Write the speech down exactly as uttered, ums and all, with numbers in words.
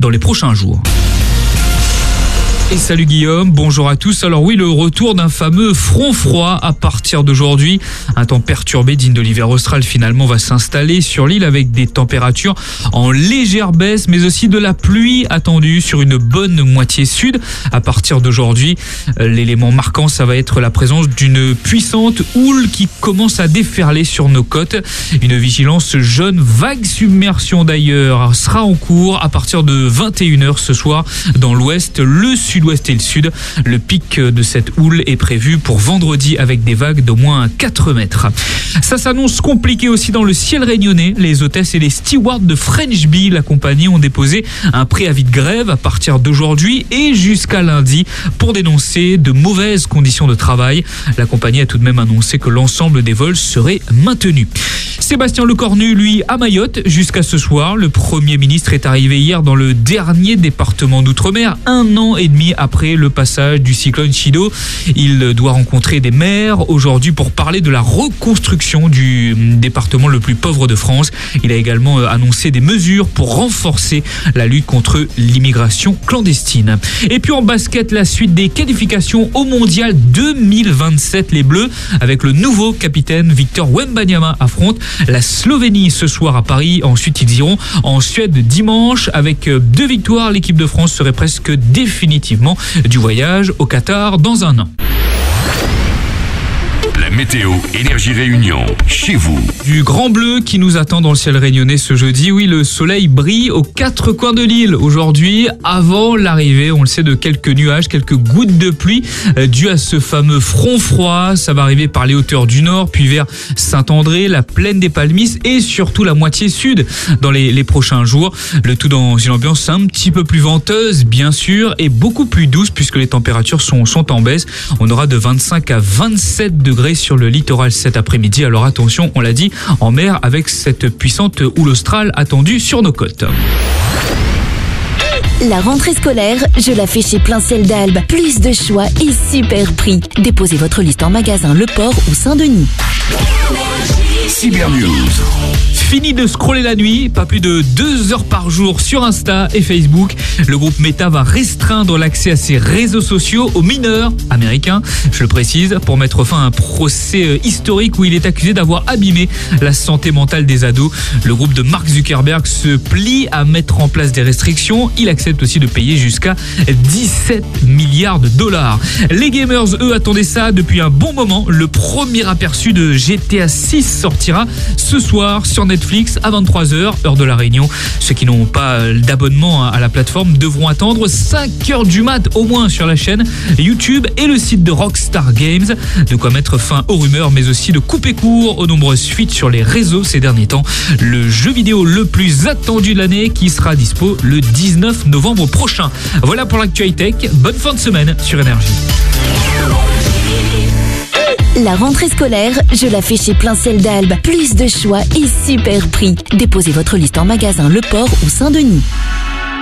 dans les prochains jours. Et salut Guillaume, bonjour à tous. Alors oui, le retour d'un fameux front froid à partir d'aujourd'hui. Un temps perturbé digne de l'hiver austral finalement va s'installer sur l'île avec des températures en légère baisse, mais aussi de la pluie attendue sur une bonne moitié sud. À partir d'aujourd'hui, l'élément marquant, ça va être la présence d'une puissante houle qui commence à déferler sur nos côtes. Une vigilance jaune, vague submersion d'ailleurs, sera en cours à partir de vingt et une heures ce soir dans l'ouest, le sud l'ouest et le sud. Le pic de cette houle est prévu pour vendredi avec des vagues d'au moins quatre mètres. Ça s'annonce compliqué aussi dans le ciel réunionnais. Les hôtesses et les stewards de French Bee, la compagnie, ont déposé un préavis de grève à partir d'aujourd'hui et jusqu'à lundi pour dénoncer de mauvaises conditions de travail. La compagnie a tout de même annoncé que l'ensemble des vols seraient maintenus. Sébastien Lecornu, lui, à Mayotte jusqu'à ce soir. Le Premier ministre est arrivé hier dans le dernier département d'outre-mer, un an et demi après le passage du cyclone Chido. Il doit rencontrer des maires aujourd'hui pour parler de la reconstruction du département le plus pauvre de France. Il a également annoncé des mesures pour renforcer la lutte contre l'immigration clandestine. Et puis en basket, la suite des qualifications au Mondial deux mille vingt-sept. Les Bleus, avec le nouveau capitaine Victor Wembanyama, affrontent la Slovénie ce soir à Paris. Ensuite, ils iront en Suède dimanche. Avec deux victoires, l'équipe de France serait presque définitivement du voyage au Qatar dans un an. La météo Énergie Réunion, chez vous. Du grand bleu qui nous attend dans le ciel réunionnais ce jeudi. Oui, le soleil brille aux quatre coins de l'île aujourd'hui, avant l'arrivée, on le sait, de quelques nuages, quelques gouttes de pluie euh, dues à ce fameux front froid. Ça va arriver par les hauteurs du nord, puis vers Saint-André, la plaine des Palmistes et surtout la moitié sud dans les, les prochains jours. Le tout dans une ambiance un petit peu plus venteuse, bien sûr, et beaucoup plus douce puisque les températures sont, sont en baisse. On aura de vingt-cinq à vingt-sept degrés sur le littoral cet après-midi. Alors attention, on l'a dit, en mer avec cette puissante houle australe attendue sur nos côtes. La rentrée scolaire, je la fais chez Plein Ciel d'Albe. Plus de choix et super prix. Déposez votre liste en magasin Le Port ou Saint-Denis. Cyber News. Fini de scroller la nuit, pas plus de deux heures par jour sur Insta et Facebook. Le groupe Meta va restreindre l'accès à ses réseaux sociaux aux mineurs américains. Je le précise, pour mettre fin à un procès historique où il est accusé d'avoir abîmé la santé mentale des ados. Le groupe de Mark Zuckerberg se plie à mettre en place des restrictions. Il accepte aussi de payer jusqu'à dix-sept milliards de dollars. Les gamers, eux, attendaient ça depuis un bon moment. Le premier aperçu de G T A six sortira ce soir sur Netflix à vingt-trois heures, heure de la Réunion. Ceux qui n'ont pas d'abonnement à la plateforme devront attendre cinq heures du mat au moins sur la chaîne YouTube et le site de Rockstar Games. De quoi mettre fin aux rumeurs, mais aussi de couper court aux nombreuses fuites sur les réseaux ces derniers temps. Le jeu vidéo le plus attendu de l'année qui sera dispo le dix-neuf novembre prochain. Voilà pour l'actualité tech. Bonne fin de semaine sur Énergie. La rentrée scolaire, je la fais chez Plein Ciel d'Albe. Plus de choix et super prix. Déposez votre liste en magasin Le Port ou Saint-Denis.